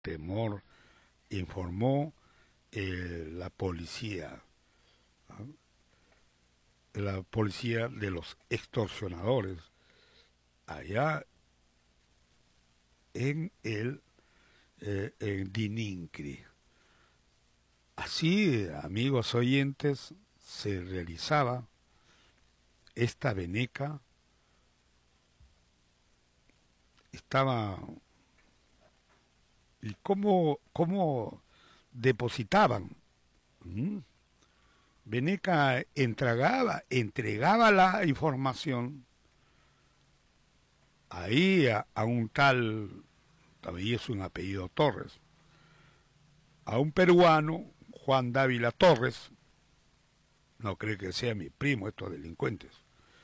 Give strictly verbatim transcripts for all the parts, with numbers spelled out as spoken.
temor, informó eh, la policía, ¿no? La policía de los extorsionadores allá en el eh, en Dinincri. Así, amigos oyentes, se realizaba esta veneca. Estaba, y cómo cómo depositaban. ¿Mm? Veneca entregaba entregaba la información ahí a, a un tal, todavía es un apellido Torres, a un peruano, Juan Dávila Torres. No cree que sea mi primo estos delincuentes,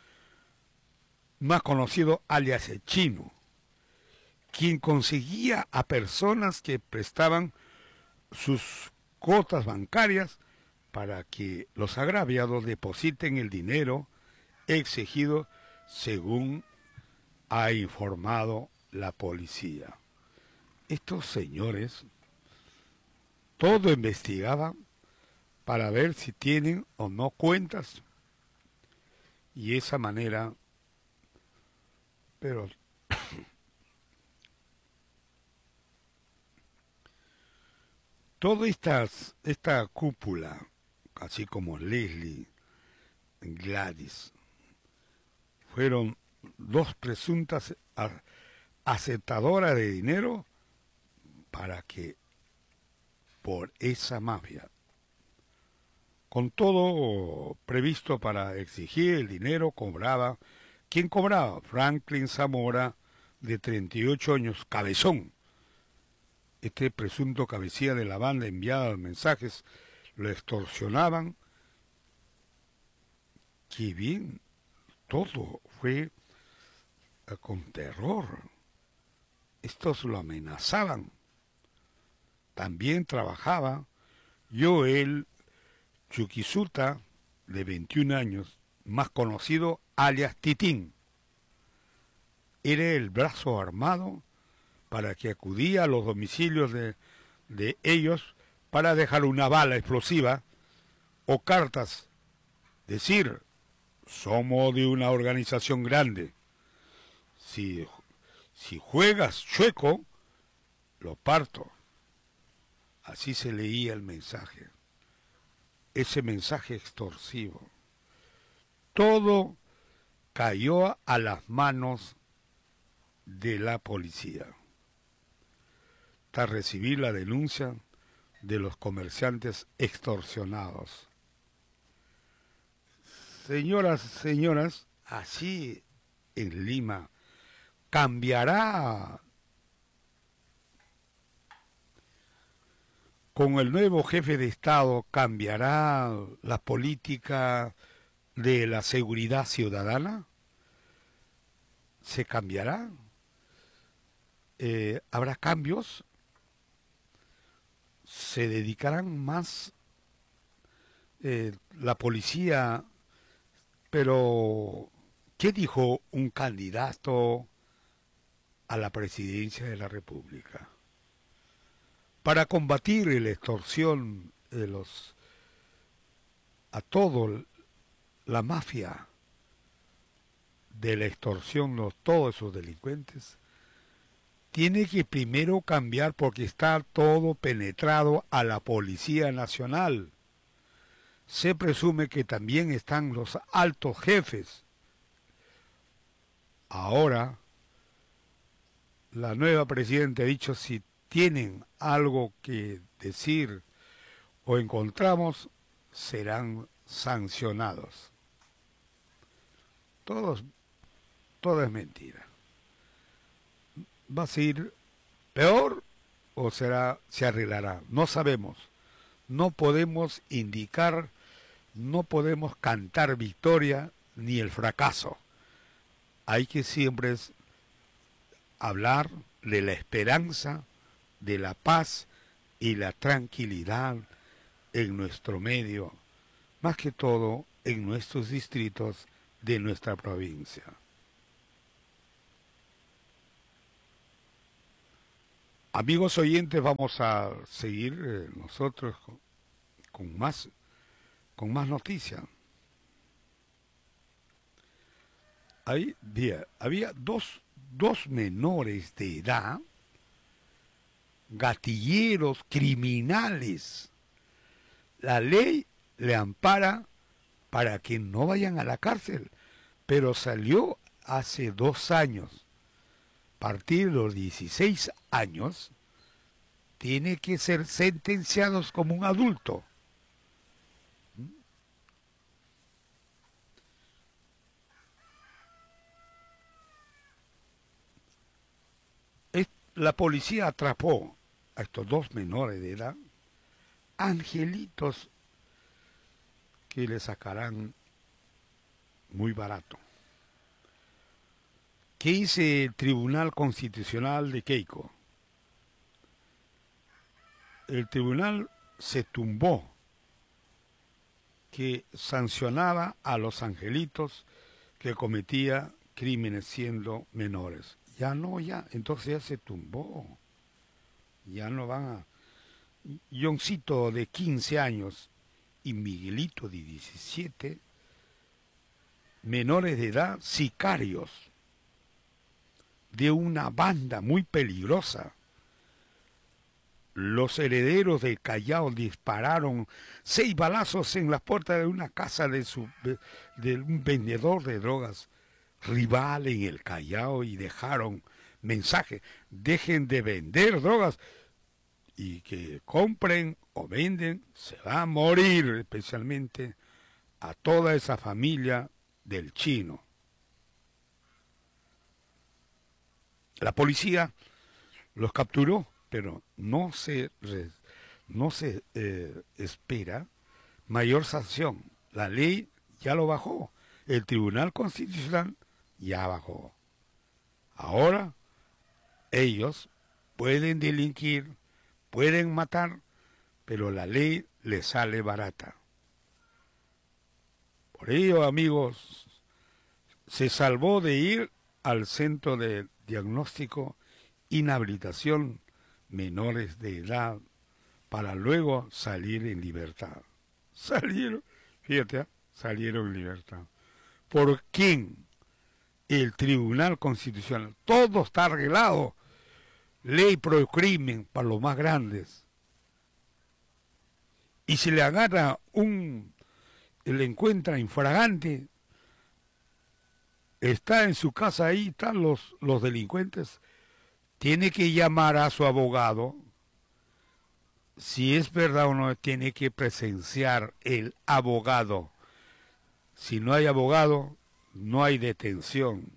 más conocido alias el Chino, quien conseguía a personas que prestaban sus cuotas bancarias para que los agraviados depositen el dinero exigido según ha informado la policía. Estos señores todo investigaban para ver si tienen o no cuentas, y de esa manera, pero toda estas, esta cúpula, así como Leslie, Gladys, fueron dos presuntas aceptadoras de dinero para que por esa mafia, con todo previsto para exigir el dinero, cobraba. ¿Quién cobraba? Franklin Zamora, de treinta y ocho años, cabezón. Este presunto cabecilla de la banda enviaba los mensajes, lo extorsionaban. Qué bien, todo fue eh, con terror. Estos lo amenazaban. También trabajaba Joel Chuquisuta, de veintiún años, más conocido alias Titín. Era el brazo armado para que acudía a los domicilios de, de ellos para dejar una bala explosiva o cartas. Decir, somos de una organización grande. Si, si juegas chueco, lo parto. Así se leía el mensaje. Ese mensaje extorsivo. Todo cayó a las manos de la policía, tras recibir la denuncia de los comerciantes extorsionados. Señoras, señoras, así en Lima cambiará con el nuevo jefe de Estado, cambiará la política de la seguridad ciudadana. ¿Se cambiará? Eh, ¿habrá cambios? ¿Se dedicarán más eh, la policía? Pero, ¿qué dijo un candidato a la presidencia de la República? Para combatir la extorsión de los, a todo, la mafia de la extorsión, los, todos esos delincuentes, tiene que primero cambiar, porque está todo penetrado a la Policía Nacional. Se presume que también están los altos jefes. Ahora, la nueva presidenta ha dicho, si tienen algo que decir o encontramos, serán sancionados. Todos, todo es mentira. ¿Va a ser peor o será, se arreglará? No sabemos. No podemos indicar, no podemos cantar victoria ni el fracaso. Hay que siempre hablar de la esperanza, de la paz y la tranquilidad en nuestro medio, más que todo en nuestros distritos de nuestra provincia. Amigos oyentes, vamos a seguir eh, nosotros con, con más, con más noticias. Ahí, había, había dos, dos menores de edad, gatilleros, criminales. La ley le ampara para que no vayan a la cárcel, pero salió hace dos años. A partir de los dieciséis años, tiene que ser sentenciados como un adulto. Es- La policía atrapó a estos dos menores de edad, angelitos que le sacarán muy barato. ¿Qué dice el Tribunal Constitucional de Keiko? El tribunal se tumbó que sancionaba a los angelitos que cometía crímenes siendo menores. Ya no, ya, entonces ya se tumbó. Ya no van a... Johncito de quince años y Miguelito de diecisiete, menores de edad, sicarios de una banda muy peligrosa. Los herederos del Callao dispararon seis balazos en las puertas de una casa de, su, de un vendedor de drogas rival en el Callao y dejaron mensaje: dejen de vender drogas y que compren o venden, se va a morir, especialmente a toda esa familia del chino. La policía los capturó, pero no se, no se eh, espera mayor sanción. La ley ya lo bajó, el Tribunal Constitucional ya bajó. Ahora ellos pueden delinquir, pueden matar, pero la ley les sale barata. Por ello, amigos, se salvó de ir al centro de diagnóstico, inhabilitación, menores de edad, para luego salir en libertad. Salieron, fíjate, ¿eh? Salieron en libertad. ¿Por quién? El Tribunal Constitucional. Todo está arreglado. Ley pro crimen para los más grandes. Y si le agarra un, le encuentra infragante, está en su casa, ahí están los, los delincuentes, tiene que llamar a su abogado. Si es verdad o no, tiene que presenciar el abogado. Si no hay abogado, no hay detención.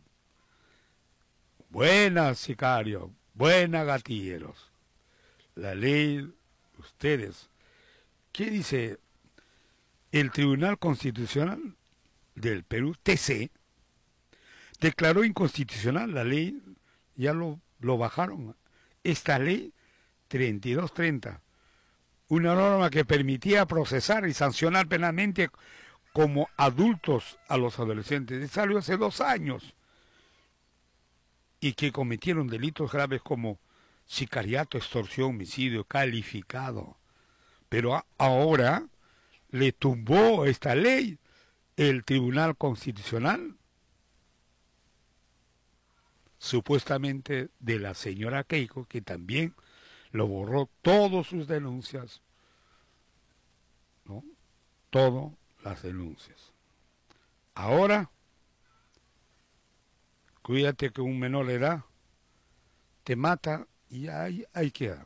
Buenas, sicarios, buenas, gatilleros. La ley, ustedes. ¿Qué dice el Tribunal Constitucional del Perú, T C? Declaró inconstitucional la ley, ya lo, lo bajaron. Esta ley treinta y dos treinta. Una norma que permitía procesar y sancionar penalmente como adultos a los adolescentes. Salió hace dos años. Y que cometieron delitos graves como sicariato, extorsión, homicidio calificado. Pero a, ahora le tumbó esta ley el Tribunal Constitucional, supuestamente de la señora Keiko, que también lo borró todas sus denuncias, ¿no? Todas las denuncias. Ahora, cuídate que un menor de edad te mata y ahí, ahí queda.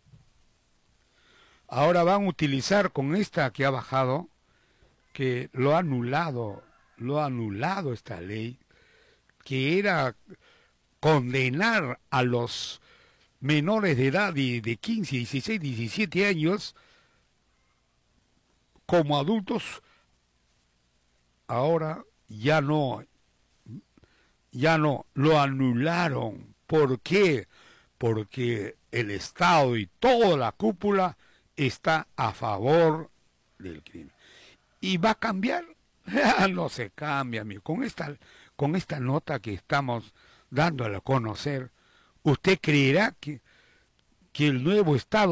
Ahora van a utilizar con esta que ha bajado, que lo ha anulado, lo ha anulado esta ley, que era condenar a los menores de edad de, de quince, dieciséis, diecisiete años como adultos. Ahora ya no, ya no, lo anularon. ¿Por qué? Porque el Estado y toda la cúpula está a favor del crimen. ¿Y va a cambiar? No se cambia, amigo. Con esta, con esta nota que estamos dándole a conocer, usted creerá que que el nuevo Estado